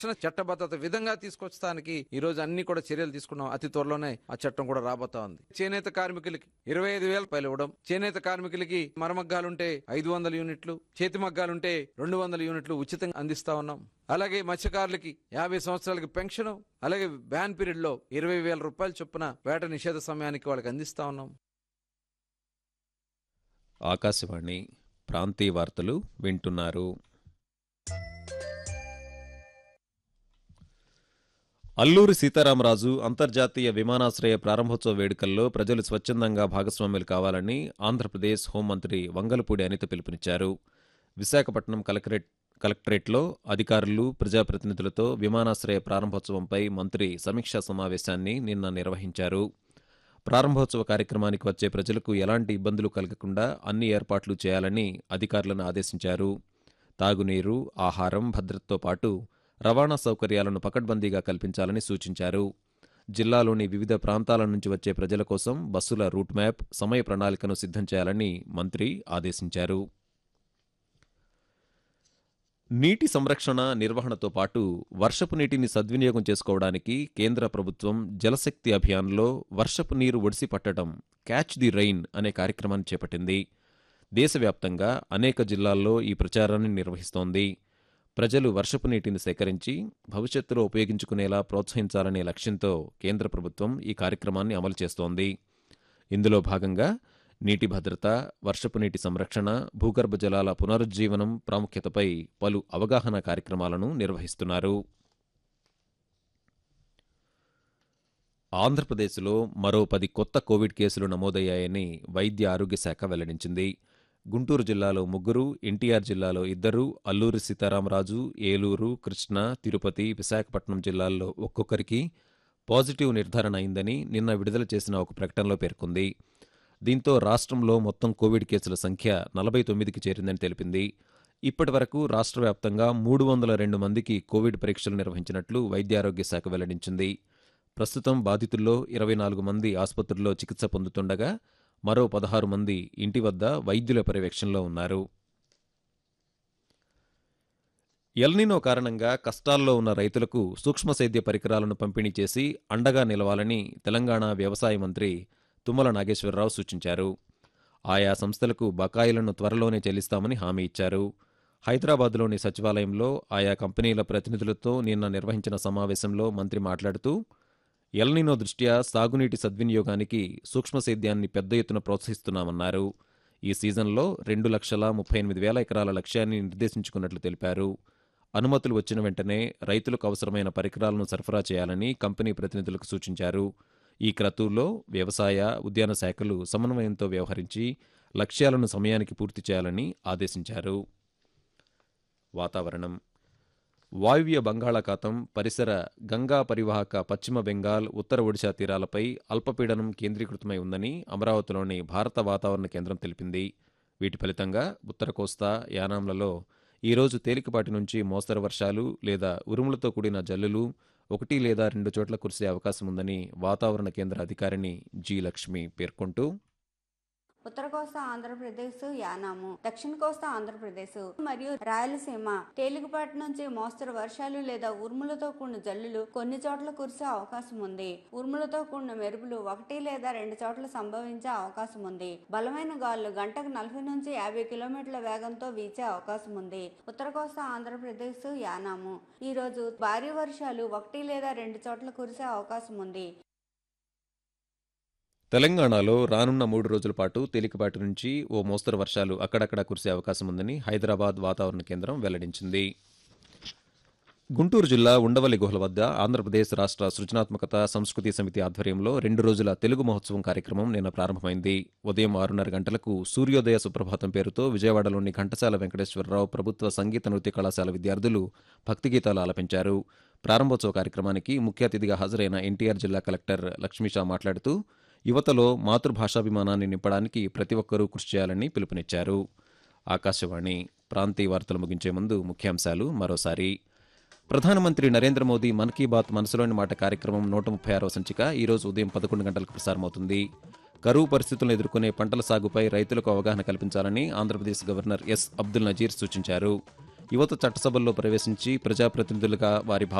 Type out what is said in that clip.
చట్టబద్ధత విధంగా తీసుకొచ్చడానికి ఈ రోజు అన్ని కూడా చర్యలు తీసుకున్నాం. అతి త్వరలోనే ఆ చట్టం కూడా రాబోతా ఉంది. చేనేత కార్మికులకి 25,000 రూపాయలు ఇవ్వడం, చేనేత కార్మికులకి మరమగ్గాలుంటే 500 యూనిట్లు, చేతి మగ్గాలుంటే 200 యూనిట్లు ఉచితంగా అందిస్తా ఉన్నాం. అలాగే మత్స్యకారులకి 50 సంవత్సరాలకి పెన్షన్, అలాగే బ్యాన్ పీరియడ్ లో 20,000 రూపాయలు చొప్పున వేట నిషేధ సమయానికి వాళ్ళకి అందిస్తా ఉన్నాం. ఆకాశవాణి ప్రాంతీయ వార్తలు వింటున్నారు. అల్లూరి సీతారామరాజు అంతర్జాతీయ విమానాశ్రయ ప్రారంభోత్సవ వేడుకల్లో ప్రజలు స్వచ్ఛందంగా భాగస్వాములు కావాలని ఆంధ్రప్రదేశ్ హోంమంత్రి వంగలపూడి అనిత పిలుపునిచ్చారు. విశాఖపట్నం కలెక్టరేట్లో అధికారులు, ప్రజాప్రతినిధులతో విమానాశ్రయ ప్రారంభోత్సవంపై మంత్రి సమీక్షా సమావేశాన్ని నిన్న నిర్వహించారు. ప్రారంభోత్సవ కార్యక్రమానికి వచ్చే ప్రజలకు ఎలాంటి ఇబ్బందులు కలగకుండా అన్ని ఏర్పాట్లు చేయాలని అధికారులను ఆదేశించారు. తాగునీరు, ఆహారం, భద్రతతో పాటు రవాణా సౌకర్యాలను పకడ్బందీగా కల్పించాలని సూచించారు. జిల్లాలోని వివిధ ప్రాంతాల నుంచి వచ్చే ప్రజల కోసం బస్సుల రూట్ మ్యాప్, సమయ ప్రణాళికను సిద్ధం చేయాలని మంత్రి ఆదేశించారు. నీటి సంరక్షణ, నిర్వహణతో పాటు వర్షపు నీటిని సద్వినియోగం చేసుకోవడానికి కేంద్ర ప్రభుత్వం జలశక్తి అభియాన్లో వర్షపు నీరు ఒడిసి పట్టడం, క్యాచ్ ది రెయిన్ అనే కార్యక్రమాన్ని చేపట్టింది. దేశవ్యాప్తంగా అనేక జిల్లాల్లో ఈ ప్రచారాన్ని నిర్వహిస్తోంది. ప్రజలు వర్షపు నీటిని సేకరించి భవిష్యత్తులో ఉపయోగించుకునేలా ప్రోత్సహించాలనే లక్ష్యంతో కేంద్ర ప్రభుత్వం ఈ కార్యక్రమాన్ని అమలు చేస్తోంది. ఇందులో భాగంగా నీటి భద్రత, వర్షపు నీటి సంరక్షణ, భూగర్భ జలాల పునరుజ్జీవనం ప్రాముఖ్యతపై పలు అవగాహన కార్యక్రమాలను నిర్వహిస్తున్నారు. ఆంధ్రప్రదేశ్లో మరో 10 కొత్త కోవిడ్ కేసులు నమోదయ్యాయని వైద్య ఆరోగ్య శాఖ వెల్లడించింది. గుంటూరు జిల్లాలో 3, ఎన్టీఆర్ జిల్లాలో 2, అల్లూరి సీతారామరాజు, ఏలూరు, కృష్ణా, తిరుపతి, విశాఖపట్నం జిల్లాల్లో ఒక్కొక్కరికి పాజిటివ్ నిర్ధారణ అయిందని నిన్న విడుదల చేసిన ఒక ప్రకటనలో పేర్కొంది. దీంతో రాష్ట్రంలో మొత్తం కోవిడ్ కేసుల సంఖ్య 49కి చేరిందని తెలిపింది. ఇప్పటి వరకు రాష్ట్ర వ్యాప్తంగా 302 మందికి కోవిడ్ పరీక్షలు నిర్వహించినట్లు వైద్యారోగ్య శాఖ వెల్లడించింది. ప్రస్తుతం బాధితుల్లో 24 మంది ఆసుపత్రుల్లో చికిత్స పొందుతుండగా మరో 16 మంది ఇంటి వద్ద వైద్యుల పర్యవేక్షణలో ఉన్నారు. ఎల్నినో కారణంగా కష్టాల్లో ఉన్న రైతులకు సూక్ష్మ సేద్య పరికరాలను పంపిణీ చేసి అండగా నిలవాలని తెలంగాణ వ్యవసాయ మంత్రి తుమ్మల నాగేశ్వరరావు సూచించారు. ఆయా సంస్థలకు బకాయిలను త్వరలోనే చెల్లిస్తామని హామీ ఇచ్చారు. హైదరాబాద్లోని సచివాలయంలో ఆయా కంపెనీల ప్రతినిధులతో నిన్న నిర్వహించిన సమావేశంలో మంత్రి మాట్లాడుతూ ఎల్నినో దృష్ట్యా సాగునీటి సద్వినియోగానికి సూక్ష్మ సేద్యాన్ని పెద్ద ఎత్తున ప్రోత్సహిస్తున్నామన్నారు. ఈ సీజన్లో 2,38,000 ఎకరాల లక్ష్యాన్ని నిర్దేశించుకున్నట్లు తెలిపారు. అనుమతులు వచ్చిన వెంటనే రైతులకు అవసరమైన పరికరాలను సరఫరా చేయాలని కంపెనీ ప్రతినిధులకు సూచించారు. ఈ క్రతువులో వ్యవసాయ, ఉద్యాన శాఖలు సమన్వయంతో వ్యవహరించి లక్ష్యాలను సమయానికి పూర్తి చేయాలని ఆదేశించారు. వాతావరణం. వాయువ్య బంగాళాఖాతం, పరిసర గంగా పరివాహక పశ్చిమ బెంగాల్, ఉత్తర ఒడిశా తీరాలపై అల్పపీడనం కేంద్రీకృతమై ఉందని అమరావతిలోని భారత వాతావరణ కేంద్రం తెలిపింది. వీటి ఫలితంగా ఉత్తర కోస్తా, యానాంలలో ఈరోజు తేలికపాటి నుంచి మోస్తరు వర్షాలు లేదా ఉరుములతో కూడిన జల్లులు 1 లేదా 2 చోట్ల కురిసే అవకాశం ఉందని వాతావరణ కేంద్ర అధికారిని జి. లక్ష్మి పేర్కొంటూ, ఉత్తర కోస్తా ఆంధ్రప్రదేశ్, యానాము, దక్షిణ కోస్తా ఆంధ్రప్రదేశ్ మరియు రాయలసీమ తేలికపాటి నుంచి మోస్తరు వర్షాలు లేదా ఉరుములతో కూడిన జల్లులు కొన్ని చోట్ల కురిసే అవకాశం ఉంది. ఉరుములతో కూడిన మెరుపులు 1 లేదా 2 చోట్ల సంభవించే అవకాశం ఉంది. బలమైన గాలులు గంటకు 40 నుంచి 50 కిలోమీటర్ల వేగంతో వీచే అవకాశం ఉంది. ఉత్తర కోస్తా ఆంధ్రప్రదేశ్, యానాము ఈ రోజు భారీ వర్షాలు 1 లేదా 2 చోట్ల కురిసే అవకాశం ఉంది. తెలంగాణలో రానున్న 3 రోజుల పాటు తేలికపాటి నుంచి ఓ మోస్తరు వర్షాలు అక్కడక్కడా కురిసే అవకాశం ఉందని హైదరాబాద్ వాతావరణ కేంద్రం వెల్లడించింది. గుంటూరు జిల్లా ఉండవల్లి గుహల వద్ద ఆంధ్రప్రదేశ్ రాష్ట్ర సృజనాత్మకత సంస్కృతి సమితి ఆధ్వర్యంలో 2 రోజుల తెలుగు మహోత్సవం కార్యక్రమం నిన్న ప్రారంభమైంది. ఉదయం 6:30 గంటలకు సూర్యోదయ సుప్రభాతం పేరుతో విజయవాడలోని ఘంటసాల వెంకటేశ్వరరావు ప్రభుత్వ సంగీత నృత్య కళాశాల విద్యార్థులు భక్తి గీతాలు ఆలపించారు. ప్రారంభోత్సవ కార్యక్రమానికి ముఖ్య అతిథిగా హాజరైన ఎన్టీఆర్ జిల్లా కలెక్టర్ లక్ష్మీషా మాట్లాడుతూ యువతలో మాతృభాషాభిమానాన్ని నింపడానికి ప్రతి ఒక్కరూ కృషి చేయాలని పిలుపునిచ్చారు. ఆకాశవాణి ప్రాంతీయ వార్తలు ముగించే ముందు ముఖ్యాంశాలు మరోసారి. ప్రధానమంత్రి నరేంద్ర మోదీ మన్ కీ బాత్ మనసులోని మాట కార్యక్రమం 136వ సంచిక ఈరోజు ఉదయం 11 గంటలకు ప్రసారమవుతుంది. కరువు పరిస్థితులను ఎదుర్కొనే పంటల సాగుపై రైతులకు అవగాహన కల్పించాలని ఆంధ్రప్రదేశ్ గవర్నర్ ఎస్. అబ్దుల్ నజీర్ సూచించారు. యువత చట్టసభల్లో ప్రవేశించి ప్రజాప్రతినిధులుగా వారి